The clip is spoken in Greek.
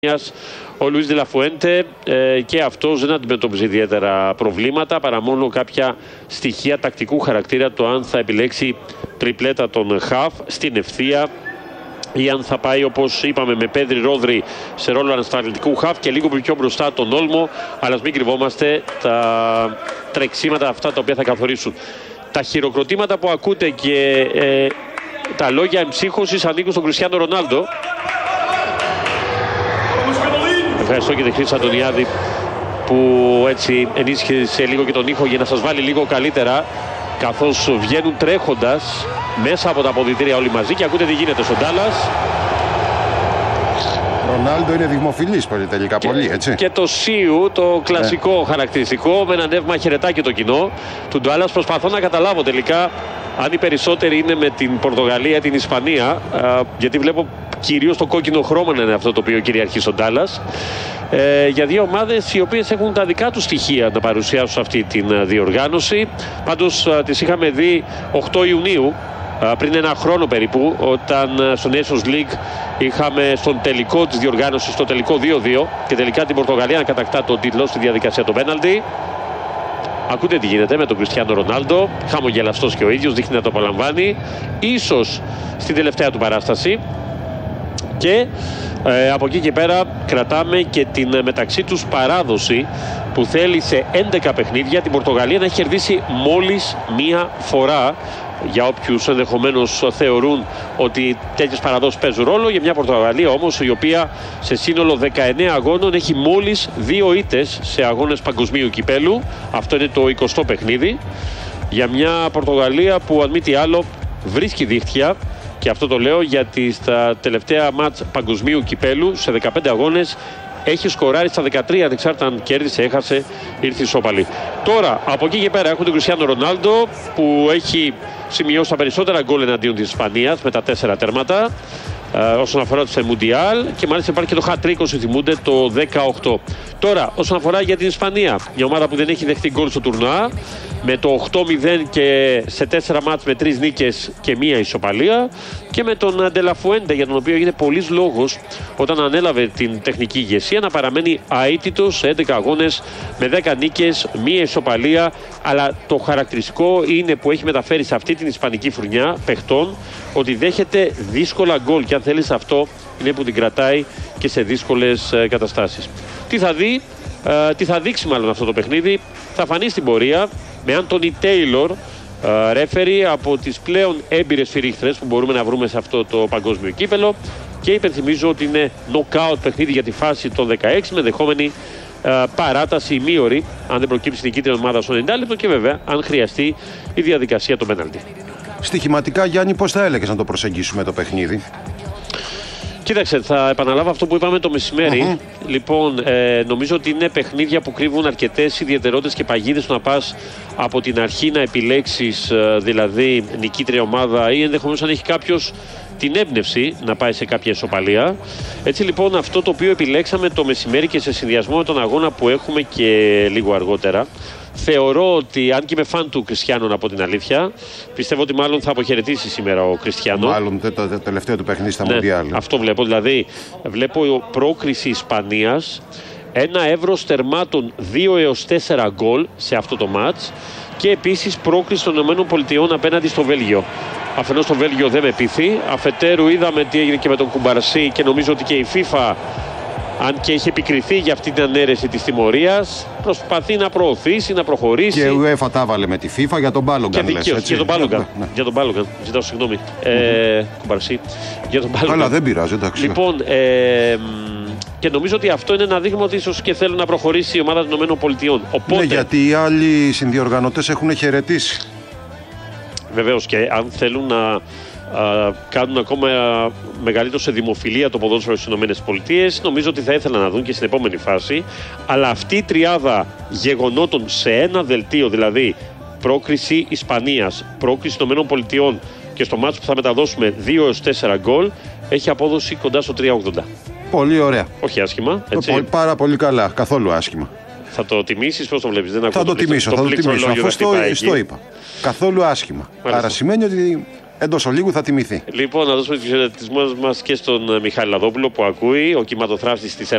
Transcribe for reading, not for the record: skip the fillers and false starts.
Ο Λουίς Ντε Λα Φουέντε και αυτός δεν αντιμετώπιζε ιδιαίτερα προβλήματα, παρά μόνο κάποια στοιχεία τακτικού χαρακτήρα, το αν θα επιλέξει τριπλέτα τον χαφ στην ευθεία ή αν θα πάει, όπως είπαμε, με Πέδρη Ρόδρυ σε ρόλο ανασταλτικού χαφ και λίγο πιο μπροστά τον Όλμο. Αλλά μην κρυβόμαστε, τα τρεξίματα αυτά τα οποία θα καθορίσουν. Τα χειροκροτήματα που ακούτε και τα λόγια εμψύχωσης ανήκουν στον Κριστιάνο Ρονάλντο. Ευχαριστώ και τον Χρήστο Αντωνιάδη που έτσι ενίσχυσε λίγο και τον ήχο για να σας βάλει λίγο καλύτερα, καθώς βγαίνουν τρέχοντας μέσα από τα αποδυτήρια όλοι μαζί και ακούτε τι γίνεται στον Ντάλλας. Ρονάλντο είναι δημοφιλής τελικά πολύ, έτσι. Και το Σίου, το κλασικό χαρακτηριστικό, με ένα νεύμα χαιρετάκι το κοινό του Ντάλλας. Προσπαθώ να καταλάβω τελικά αν οι περισσότεροι είναι με την Πορτογαλία, την Ισπανία, γιατί βλέπω κυρίως το κόκκινο χρώμα να είναι αυτό το οποίο κυριαρχεί στον Ντάλλας. Για δύο ομάδες οι οποίες έχουν τα δικά τους στοιχεία να παρουσιάσουν αυτή την διοργάνωση. Πάντως τις είχαμε δει 8 Ιουνίου, πριν ένα χρόνο περίπου, όταν στο Nations League είχαμε στον τελικό της διοργάνωσης, στο τελικό 2-2 και τελικά την Πορτογαλία να κατακτά τον τίτλο στη διαδικασία του πέναλτι. Ακούτε τι γίνεται με τον Κριστιάνο Ρονάλντο, χαμογελαστός και ο ίδιος, δείχνει να το απολαμβάνει, ίσως στην τελευταία του παράσταση. Και από εκεί και πέρα κρατάμε και την μεταξύ τους παράδοση που θέλει σε 11 παιχνίδια την Πορτογαλία να έχει κερδίσει μόλις μία φορά. Για όποιους ενδεχομένως θεωρούν ότι τέτοιες παραδόσεις παίζουν ρόλο, για μια Πορτογαλία όμως η οποία σε σύνολο 19 αγώνων έχει μόλις 2 ήττες σε αγώνες παγκοσμίου κυπέλου. Αυτό είναι το 20ο παιχνίδι. Για μια Πορτογαλία που αν μη τι άλλο βρίσκει δίχτυα, και αυτό το λέω γιατί στα τελευταία μάτς παγκοσμίου κυπέλου σε 15 αγώνες έχει σκοράρει στα 13, ανεξάρτητα αν κέρδισε, έχασε, ήρθε ισόπαλη. Τώρα, από εκεί και πέρα έχουν τον Κριστιάνο Ρονάλντο που έχει σημειώσει τα περισσότερα γκολ εναντίον της Ισπανίας με τα 4 τέρματα όσον αφορά το Μουντιάλ, και μάλιστα υπάρχει και το hat-trick όσοι θυμούνται το 18. Τώρα, όσον αφορά για την Ισπανία, μια ομάδα που δεν έχει δεχτεί γκολ στο τουρνουά, με το 8-0 και σε 4 μάτς με 3 νίκες και 1 ισοπαλία, και με τον Ντε Λα Φουέντε, για τον οποίο έγινε πολλής λόγος όταν ανέλαβε την τεχνική ηγεσία, να παραμένει αίτητος σε 11 αγώνες με 10 νίκες, 1 ισοπαλία. Αλλά το χαρακτηριστικό είναι που έχει μεταφέρει σε αυτή την ισπανική φουρνιά παιχτών ότι δέχεται δύσκολα γκολ, και αν θέλεις αυτό είναι που την κρατάει και σε δύσκολες καταστάσεις. Τι θα δει, τι θα δείξει μάλλον αυτό το παιχνίδι, θα φανεί στην πορεία, με Άντονι Τέιλορ ρέφερι από τις πλέον έμπειρες φυρίχτρες που μπορούμε να βρούμε σε αυτό το παγκόσμιο κύπελο, και υπενθυμίζω ότι είναι knockout παιχνίδι για τη φάση των 16 με δεχόμενη παράταση ημίωρη αν δεν προκύψει νικήτρια ομάδα στο 90 λεπτό, και βέβαια αν χρειαστεί η διαδικασία των πέναλτι. Στοιχηματικά, Γιάννη, πώς θα έλεγες να το προσεγγίσουμε το παιχνίδι? Κοίταξε, θα επαναλάβω αυτό που είπαμε το μεσημέρι. Λοιπόν, νομίζω ότι είναι παιχνίδια που κρύβουν αρκετές ιδιαιτερότητες και παγίδες του να πας από την αρχή να επιλέξεις δηλαδή νικήτρια ομάδα, ή ενδεχομένως αν έχει κάποιος την έμπνευση να πάει σε κάποια ισοπαλία. Έτσι λοιπόν, αυτό το οποίο επιλέξαμε το μεσημέρι και σε συνδυασμό με τον αγώνα που έχουμε και λίγο αργότερα, θεωρώ ότι, αν και είμαι φαν του Κριστιάνο από την αλήθεια, πιστεύω ότι μάλλον θα αποχαιρετήσει σήμερα ο Κριστιάνο. Μάλλον το τελευταίο του παιχνίδι στα Μουντιάλ. Αυτό βλέπω. Δηλαδή, βλέπω πρόκριση Ισπανίας, ένα εύρος τερμάτων 2 έως 4 γκολ σε αυτό το μάτς, και επίσης πρόκριση των ΗΠΑ απέναντι στο Βέλγιο. Αφενός το Βέλγιο δεν με πείθει, αφετέρου είδαμε τι έγινε και με τον Κουμπαρσί, και νομίζω ότι και η FIFA, αν και έχει επικριθεί για αυτή την ανέρεση της τιμωρίας, προσπαθεί να προωθήσει, να προχωρήσει. Και η UEFA τα βάλε με τη FIFA για τον Μπάλογκαν. Και δικαίως, για τον Μπάλογκαν. Για τον Μπάλογκαν. Ζητάω συγγνώμη. Κουμπαρσί. Για τον Μπάλογκαν. Αλλά δεν πειράζει, εντάξει. Λοιπόν, και νομίζω ότι αυτό είναι ένα δείγμα ότι ίσως και θέλουν να προχωρήσει η ομάδα των ΗΠΑ. Οπότε, ναι, γιατί οι άλλοι συνδιοργανωτές έχουν χαιρετήσει. Βεβαίως, και αν θέλουν να κάνουν ακόμα μεγαλύτερο σε δημοφιλία το ποδόσφαιρο στις ΗΠΑ, νομίζω ότι θα ήθελαν να δουν και στην επόμενη φάση. Αλλά αυτή η τριάδα γεγονότων σε ένα δελτίο, δηλαδή πρόκριση Ισπανίας, πρόκριση των ΗΠΑ και στο μάτσο που θα μεταδώσουμε 2 έως 4 γκολ, έχει απόδοση κοντά στο 3,80. Πολύ ωραία. Όχι άσχημα. Έτσι. Πάρα πολύ καλά. Καθόλου άσχημα. Θα το τιμήσεις, πώς το βλέπεις? Δεν θα το τιμήσω, αφού στο είπα. Καθόλου άσχημα. Μάλιστα. Άρα σημαίνει ότι εντός ολίγου θα τιμηθεί. Λοιπόν, να δώσουμε τους χαιρετισμούς μας και στον Μιχάλη Λαδόπουλο που ακούει, ο κυματοθράφτης της